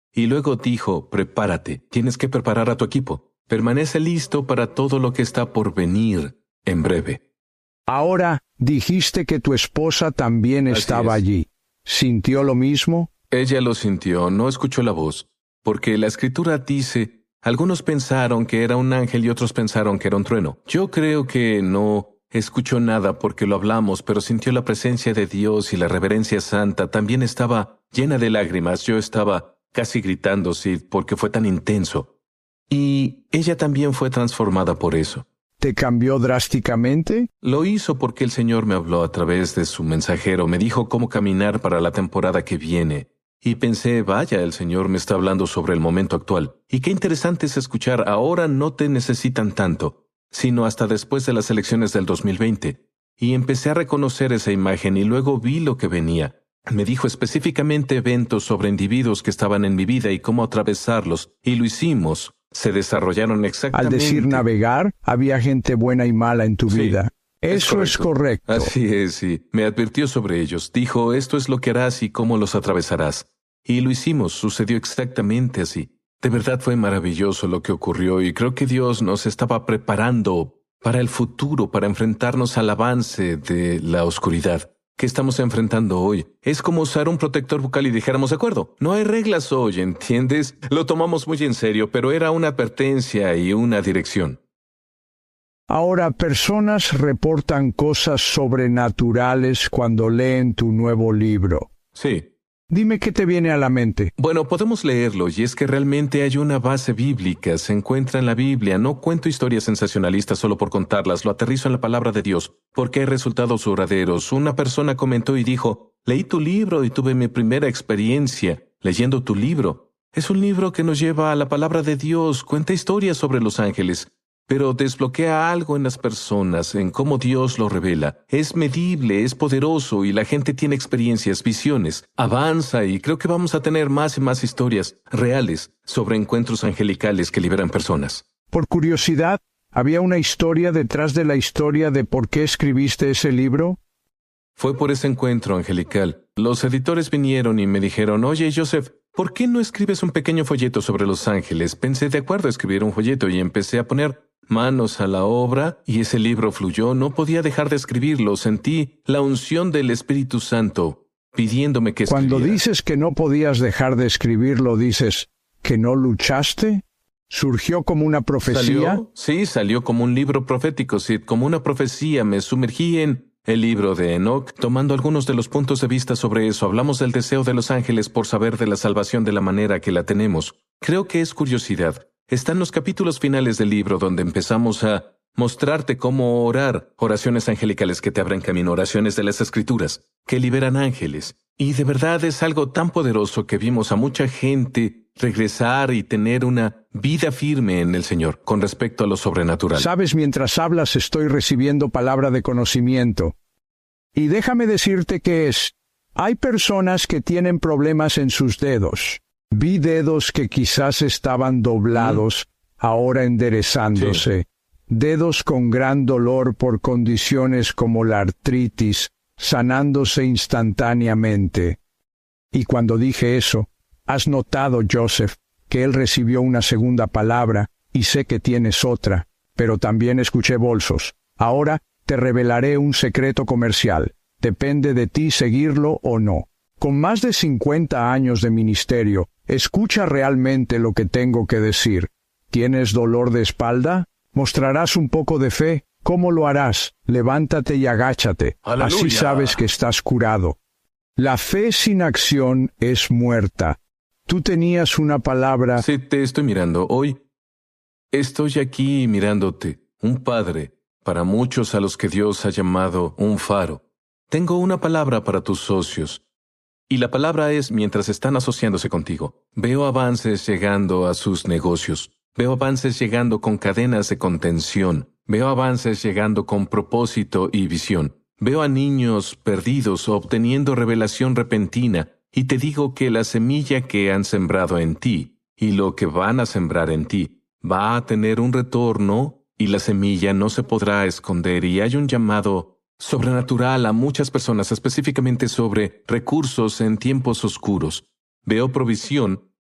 Y luego dijo, prepárate, tienes que preparar a tu equipo. Permanece listo para todo lo que está por venir en breve. Ahora, dijiste que tu esposa también estaba allí. ¿Sintió lo mismo? Ella lo sintió, no escuchó la voz, porque la Escritura dice, algunos pensaron que era un ángel y otros pensaron que era un trueno. Yo creo que no escuchó nada porque lo hablamos, pero sintió la presencia de Dios y la reverencia santa. También estaba llena de lágrimas. Yo estaba casi gritando, Sid, porque fue tan intenso. Y ella también fue transformada por eso. ¿Te cambió drásticamente? Lo hizo porque el Señor me habló a través de su mensajero, me dijo cómo caminar para la temporada que viene. Y pensé, vaya, el Señor me está hablando sobre el momento actual. Y qué interesante es escuchar, ahora no te necesitan tanto, sino hasta después de las elecciones del 2020. Y empecé a reconocer esa imagen y luego vi lo que venía. Me dijo específicamente eventos sobre individuos que estaban en mi vida y cómo atravesarlos, y lo hicimos. Se desarrollaron exactamente. Al decir navegar, había gente buena y mala en tu vida. Eso es correcto. Así es, sí. Me advirtió sobre ellos. Dijo, esto es lo que harás y cómo los atravesarás. Y lo hicimos, sucedió exactamente así. De verdad fue maravilloso lo que ocurrió y creo que Dios nos estaba preparando para el futuro, para enfrentarnos al avance de la oscuridad que estamos enfrentando hoy. Es como usar un protector bucal y dijéramos, de acuerdo, no hay reglas hoy, ¿entiendes? Lo tomamos muy en serio, pero era una advertencia y una dirección. Ahora, personas reportan cosas sobrenaturales cuando leen tu nuevo libro. Sí. Dime qué te viene a la mente. Bueno, podemos leerlo, y es que realmente hay una base bíblica, se encuentra en la Biblia. No cuento historias sensacionalistas solo por contarlas, lo aterrizo en la palabra de Dios, porque hay resultados duraderos. Una persona comentó y dijo, leí tu libro y tuve mi primera experiencia leyendo tu libro. Es un libro que nos lleva a la palabra de Dios, cuenta historias sobre los ángeles, pero desbloquea algo en las personas, en cómo Dios lo revela. Es medible, es poderoso y la gente tiene experiencias, visiones. Avanza y creo que vamos a tener más y más historias reales sobre encuentros angelicales que liberan personas. Por curiosidad, ¿había una historia detrás de la historia de por qué escribiste ese libro? Fue por ese encuentro angelical. Los editores vinieron y me dijeron, oye, Joseph, ¿por qué no escribes un pequeño folleto sobre los ángeles? Pensé, de acuerdo, a escribir un folleto y empecé a poner manos a la obra, y ese libro fluyó. No podía dejar de escribirlo. Sentí la unción del Espíritu Santo pidiéndome que escribiera. Cuando dices que no podías dejar de escribirlo, ¿dices que no luchaste? ¿Surgió como una profecía? Salió como un libro profético, Sid, como una profecía. Me sumergí en el libro de Enoch, tomando algunos de los puntos de vista sobre eso. Hablamos del deseo de los ángeles por saber de la salvación de la manera que la tenemos. Creo que es curiosidad. Están los capítulos finales del libro donde empezamos a mostrarte cómo orar, oraciones angelicales que te abren camino, oraciones de las Escrituras, que liberan ángeles. Y de verdad es algo tan poderoso que vimos a mucha gente regresar y tener una vida firme en el Señor con respecto a lo sobrenatural. Sabes, mientras hablas estoy recibiendo palabra de conocimiento. Y déjame decirte que hay personas que tienen problemas en sus dedos. Vi dedos que quizás estaban doblados, ahora enderezándose. Sí. Dedos con gran dolor por condiciones como la artritis, sanándose instantáneamente. Y cuando dije eso, has notado, Joseph, que él recibió una segunda palabra, y sé que tienes otra, pero también escuché bolsos. Ahora te revelaré un secreto comercial. Depende de ti seguirlo o no. Con más de 50 años de ministerio, escucha realmente lo que tengo que decir. ¿Tienes dolor de espalda? ¿Mostrarás un poco de fe? ¿Cómo lo harás? Levántate y agáchate. ¡Aleluya! Así sabes que estás curado. La fe sin acción es muerta. Tú tenías una palabra. Sí, te estoy mirando. Hoy estoy aquí mirándote, un padre, para muchos a los que Dios ha llamado un faro. Tengo una palabra para tus socios. Y la palabra es mientras están asociándose contigo. Veo avances llegando a sus negocios. Veo avances llegando con cadenas de contención. Veo avances llegando con propósito y visión. Veo a niños perdidos obteniendo revelación repentina. Y te digo que la semilla que han sembrado en ti y lo que van a sembrar en ti va a tener un retorno y la semilla no se podrá esconder. Y hay un llamado sobrenatural a muchas personas, específicamente sobre recursos en tiempos oscuros. Veo provisión